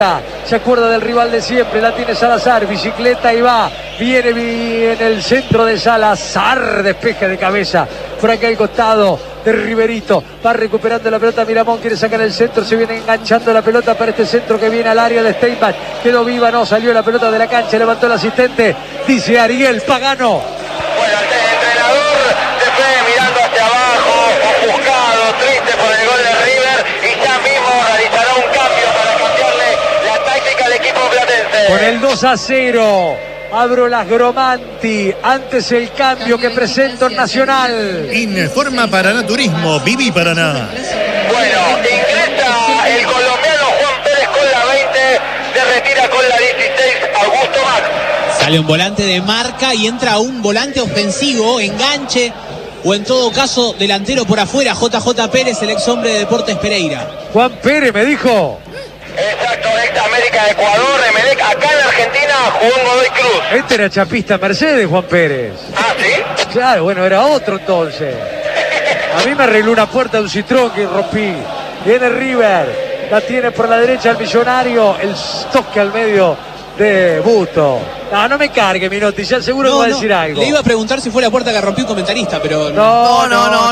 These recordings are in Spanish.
Se acuerda del rival de siempre, la tiene Salazar, bicicleta y va, viene en el centro de Salazar, despeje de cabeza, por acá al costado de Riverito, va recuperando la pelota Miramón, quiere sacar el centro, se viene enganchando la pelota para este centro que viene al área de Steinbach, quedó viva, no, salió la pelota de la cancha, levantó el asistente, dice Ariel Pagano. Bueno, el entrenador se fue mirando hacia abajo, ofuscado, triste por el gol de River, y ya mismo realizará un cambio para cambiarle la táctica al equipo platense. Con el 2-0, abro las Gromanti, antes el cambio que presenta Nacional. Informa Paraná Turismo, Viví Paraná. Bueno, ingresa el colombiano Juan Pérez con la 20, se retira con la 16 Augusto Max. Sale un volante de marca y entra un volante ofensivo, enganche o en todo caso delantero por afuera, JJ Pérez, el ex hombre de Deportes Pereira. Juan Pérez me dijo. Exacto, ex América de Ecuador, Emelec, acá en Argentina jugó en Godoy Cruz. Este era chapista Mercedes, Juan Pérez. Ah, ¿sí? Claro, bueno, era otro entonces. A mí me arregló una puerta de un Citroën que rompí. Viene River, la tiene por la derecha el Millonario, el toque al medio de Busto. No me cargue, Minotti, ya seguro que va a decir algo. Le iba a preguntar si fue la puerta que rompió un comentarista, pero... No.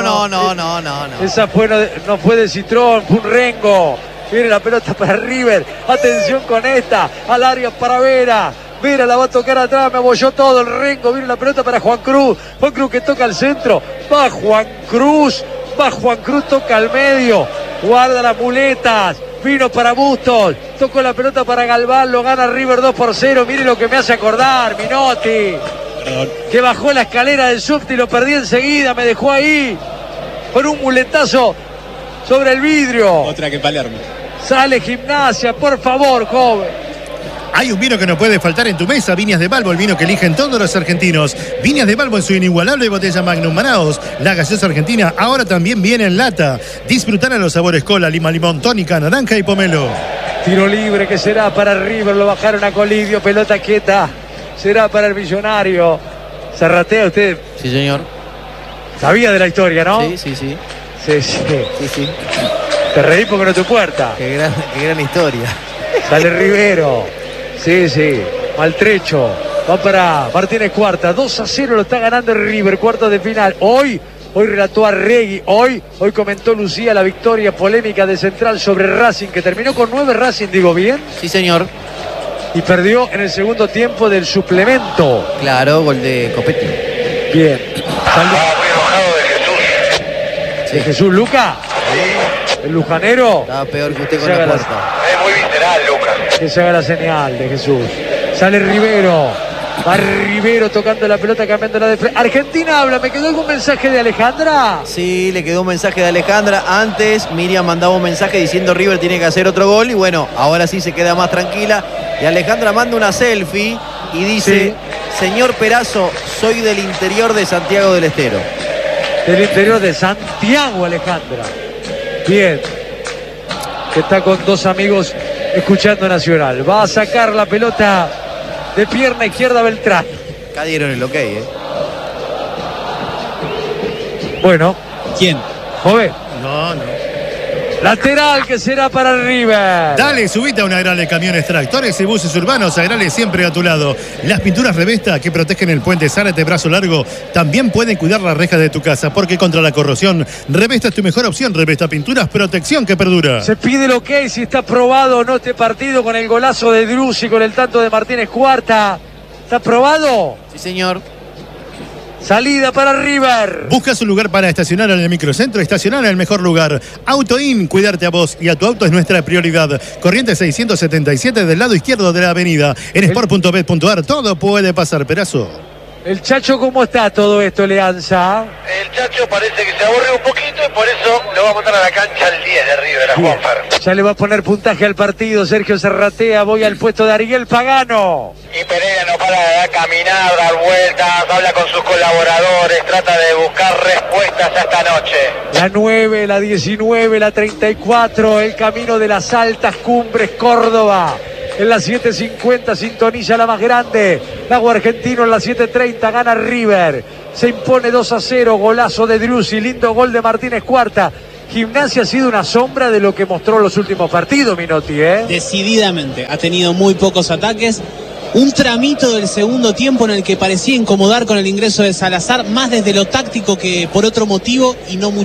No. Esa no fue de Citroën, fue un Rengo. Viene la pelota para River, atención con esta, al área para Vera. Vera la va a tocar atrás, me abolló todo el Rengo, viene la pelota para Juan Cruz que toca al centro, va Juan Cruz, toca al medio, guarda las muletas, vino para Bustos, tocó la pelota para Galván, lo gana River 2-0, mire lo que me hace acordar, Minotti, que bajó la escalera del subte y lo perdí enseguida, me dejó ahí, con un muletazo sobre el vidrio. Otra que Palermo. Sale Gimnasia, por favor, joven. Hay un vino que no puede faltar en tu mesa, Viñas de Balbo, el vino que eligen todos los argentinos. Viñas de Balbo en su inigualable botella Magnum. Manaos, la gaseosa argentina, ahora también viene en lata. Disfrutar a los sabores cola, lima, limón, tónica, naranja y pomelo. Tiro libre que será para River, lo bajaron a Colidio, pelota quieta. Será para el Millonario. ¿Se ratea usted? Sí, señor. Sabía de la historia, ¿no? Sí. Sí. Te reí porque no es tu puerta. Qué gran historia. Sale Rivero. Sí. Maltrecho. Va para Martínez Cuarta. 2-0 lo está ganando el River. Cuartos de final. Hoy relató Arregui. Hoy comentó Lucía la victoria polémica de Central sobre Racing, que terminó con 9 Racing, digo bien. Sí, señor. Y perdió en el segundo tiempo del suplemento. Claro, gol de Copetti. Bien. Estaba muy enojado de Jesús. ¿De Jesús Luca? El lujanero. Estaba peor que usted con la puerta. Es muy visceral, Lucas. Que se haga la señal de Jesús. Sale Rivero. Va Rivero tocando la pelota, cambiando la de frente. Argentina habla, ¿me quedó algún mensaje de Alejandra? Sí, le quedó un mensaje de Alejandra. Antes Miriam mandaba un mensaje diciendo River tiene que hacer otro gol. Y bueno, ahora sí se queda más tranquila. Y Alejandra manda una selfie y dice: sí. Señor Perazo, soy del interior de Santiago del Estero. Del interior de Santiago, Alejandra. Bien. Que está con dos amigos escuchando Nacional. Va a sacar la pelota de pierna izquierda Beltrán. Acá dieron el ok, Bueno. ¿Quién? Joven. No. Lateral que será para River. Dale, subite a una Agrale Camiones, Tractores y Buses Urbanos. Agrale siempre a tu lado. Las pinturas Revesta que protegen el puente Zárate Brazo Largo también pueden cuidar las rejas de tu casa, porque contra la corrosión, Revesta es tu mejor opción. Revesta Pinturas, protección que perdura. Se pide el ok si está aprobado o no este partido con el golazo de Druzzi, con el tanto de Martínez Cuarta. ¿Está aprobado? Sí, señor. Salida para River. ¿Buscas un lugar para estacionar en el microcentro? Estacionar en el mejor lugar. AutoIn, cuidarte a vos y a tu auto es nuestra prioridad. Corriente 677 del lado izquierdo de la avenida. En sport.bet.ar todo puede pasar, Perazo. El Chacho, ¿cómo está todo esto, Leanza? El Chacho parece que se aburre un poquito y por eso lo va a montar a la cancha al 10 de River, a Juanfer. Ya le va a poner puntaje al partido. Sergio Serratea, voy al puesto de Ariel Pagano. Y Pereira no para de caminar, dar vueltas, habla con sus colaboradores, trata de buscar respuestas a esta noche. La 9, la 19, la 34, el camino de las altas cumbres, Córdoba. En la 7:50 sintoniza la más grande. Lago Argentino en la 7:30 gana River. Se impone 2-0, golazo de Druzzi, lindo gol de Martínez Cuarta. Gimnasia ha sido una sombra de lo que mostró en los últimos partidos, Minotti, Decididamente, ha tenido muy pocos ataques. Un tramito del segundo tiempo en el que parecía incomodar con el ingreso de Salazar, más desde lo táctico que por otro motivo, y no